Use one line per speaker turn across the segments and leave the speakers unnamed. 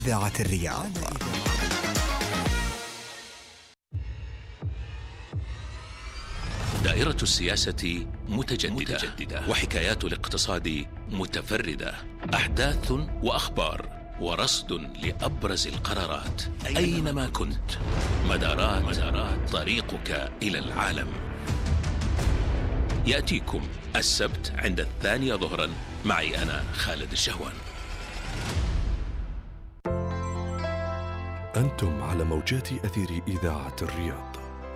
إذاعة الرياض.
دائرة السياسة متجددة وحكايات الاقتصاد متفردة، أحداث وأخبار ورصد لأبرز القرارات. أينما كنت، مدارات طريقك إلى العالم. يأتيكم السبت عند 2 ظهرا معي أنا خالد الشهوان.
أنتم على موجات أثير إذاعة الرياض.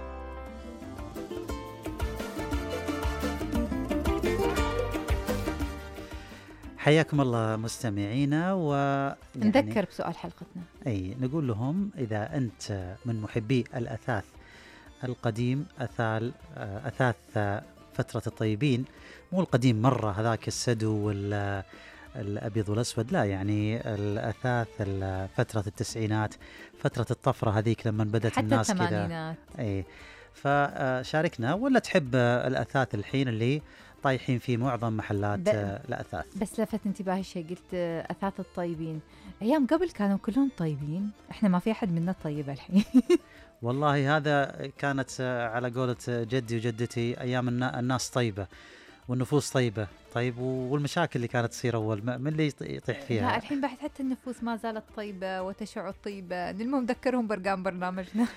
حياكم الله مستمعينا،
نذكر بسؤال حلقتنا.
أي نقول لهم إذا أنت من محبي الأثاث القديم، أثاث فترة الطيبين، مو القديم مرة هذاك السدو والأبيض والأسود، لا، يعني الأثاث فترة التسعينات، فترة الطفرة هذيك لما بدأت
حتى
الناس كذا.
الثمانينات.
أي فشاركنا، ولا تحب الأثاث الحين اللي طايحين في معظم محلات الأثاث.
بس لفت انتباهي شيء، قلت أثاث الطيبين. أيام قبل كانوا كلهم طيبين، إحنا ما في أحد منا طيب الحين.
والله هذا كانت على قولة جدي وجدتي، أيام الناس طيبة والنفوس طيبة. طيب، والمشاكل اللي كانت تصير أول من اللي يطيح فيها؟
لا، الحين بعد حتى النفوس ما زالت طيبة وتشع طيبة. المهم ذكرهم برقم برنامجنا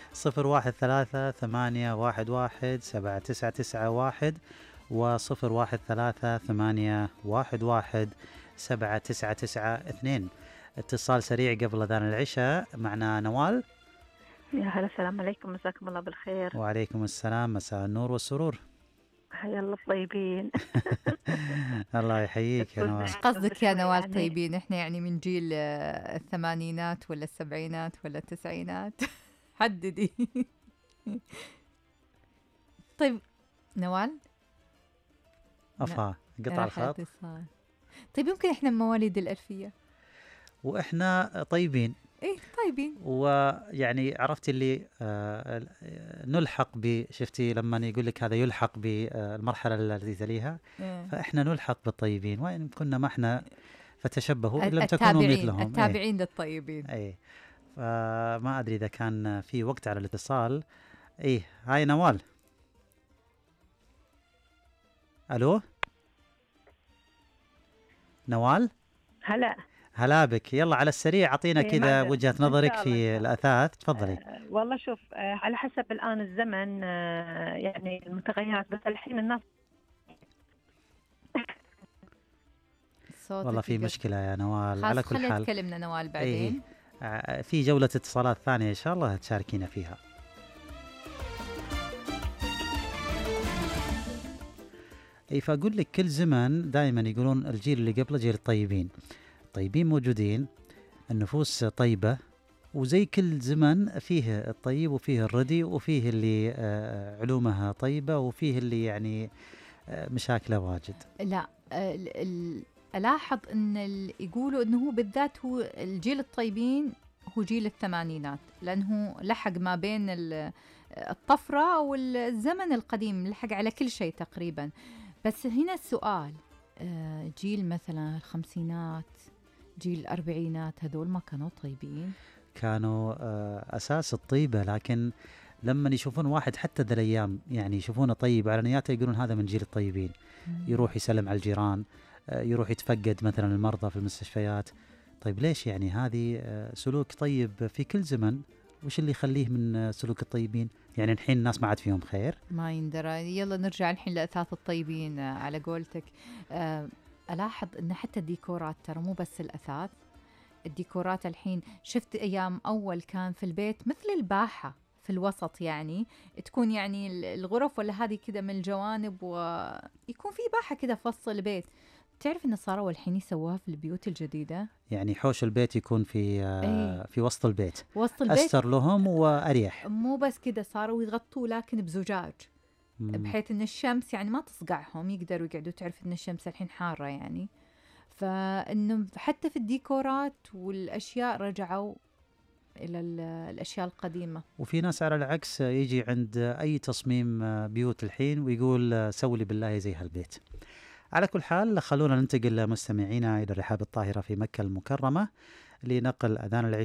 0138117991 و0138117992. اتصال سريع قبل أذان العشاء. معنا نوال.
يا هلا، السلام عليكم، مساكم الله بالخير.
وعليكم السلام، مساء النور والسرور.
حيا الله طيبين.
الله يحييك يا نوال.
ايش قصدك يا نوال طيبين؟ احنا يعني من جيل الثمانينات ولا السبعينات ولا التسعينات؟ حددي. طيب نوال،
قطع الخط.
طيب يمكن احنا مواليد الألفية
واحنا طيبين.
ايه طيبين،
ويعني عرفتي اللي نلحق شفتي لما يقول لك هذا يلحق بالمرحله التي تليها. فاحنا نلحق بالطيبين، وان كنا ما احنا فتشبهوا ان لم تكونوا مثلهم.
التابعين للطيبين.
اي فما ادري اذا كان في وقت على الاتصال. هاي نوال. الو نوال. هلا بك. يلا على السريع اعطينا كذا وجهة نظرك في الأثاث، تفضلي.
والله شوف، على حسب الآن الزمن، يعني المتغيرات، بس الحين الناس
والله في مشكلة يا نوال. على كل حال
تكلمنا نوال بعدين.
في جولة اتصالات ثانية إن شاء الله تشاركينا فيها. فأقول لك كل زمن دائما يقولون الجيل اللي قبله جيل الطيبين. الطيبين موجودين، النفوس طيبة، وزي كل زمن فيه الطيب وفيه الردي وفيه اللي علومها طيبة وفيه اللي يعني مشاكله واجد.
لا، ألاحظ أن يقولوا أنه هو بالذات هو الجيل الطيبين هو جيل الثمانينات، لأنه لحق ما بين الطفرة والزمن القديم، لحق على كل شيء تقريبا. بس هنا السؤال، جيل مثلا الخمسينات، جيل الأربعينات، هذول ما كانوا طيبين؟ كانوا
أساس الطيبة، لكن لما يشوفون واحد حتى ذا الأيام يعني يشوفونه طيب على نياته يقولون هذا من جيل الطيبين. يروح يسلم على الجيران، يروح يتفقد مثلا المرضى في المستشفيات. طيب ليش؟ يعني هذه سلوك طيب في كل زمن. وش اللي يخليه من سلوك الطيبين؟ يعني الحين الناس ما عاد فيهم خير،
ما يندرى. يلا نرجع الحين لأثاث الطيبين على قولتك. ألاحظ أن حتى الديكورات، ترى مو بس الأثاث، الديكورات الحين شفت أيام أول كان في البيت مثل الباحة في الوسط، يعني تكون يعني الغرف ولا هذه كده من الجوانب، ويكون في باحة كده في وسط البيت. تعرف إن صاروا الحين يسووها في البيوت الجديدة؟
يعني حوش البيت يكون في وسط البيت أستر لهم وأريح.
مو بس كده، صاروا يغطوا لكن بزجاج، بحيث إن الشمس يعني ما تصقعهم، يقدروا يقعدوا. تعرف إن الشمس الحين حارة يعني، فإنه حتى في الديكورات والأشياء رجعوا إلى الأشياء القديمة.
وفي ناس على العكس يجي عند أي تصميم بيوت الحين ويقول سوي لي بالله زي هالبيت. على كل حال خلونا ننتقل مستمعينا إلى الرحاب الطاهرة في مكة المكرمة لنقل أذان العشاء